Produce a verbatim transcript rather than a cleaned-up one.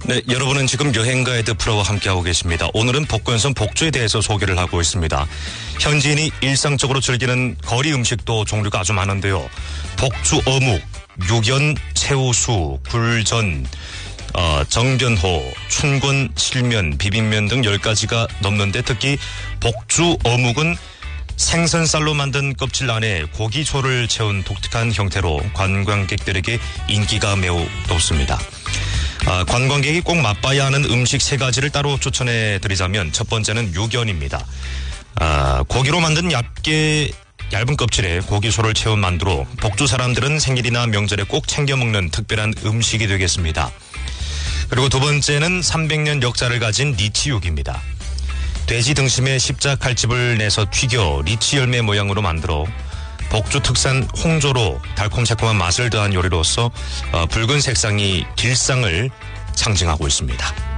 네, 여러분은 지금 여행가이드 프로와 함께하고 계십니다. 오늘은 복근선 복주에 대해서 소개를 하고 있습니다. 현지인이 일상적으로 즐기는 거리 음식도 종류가 아주 많은데요. 복주 어묵, 육연 새우수, 굴전, 어, 정변호, 춘권, 실면, 비빔면 등 열 가지가 넘는데 특히 복주 어묵은 생선살로 만든 껍질 안에 고기초를 채운 독특한 형태로 관광객들에게 인기가 매우 높습니다. 아, 관광객이 꼭 맛봐야 하는 음식 세 가지를 따로 추천해 드리자면 첫 번째는 육연입니다. 아, 고기로 만든 얇게 얇은 껍질에 고기소를 채운 만두로 복주 사람들은 생일이나 명절에 꼭 챙겨 먹는 특별한 음식이 되겠습니다. 그리고 두 번째는 삼백 년 역사를 가진 리치육입니다. 돼지 등심에 십자 칼집을 내서 튀겨 리치 열매 모양으로 만들어 복주 특산 홍조로 달콤새콤한 맛을 더한 요리로서 어, 붉은 색상이 길상을 상징하고 있습니다.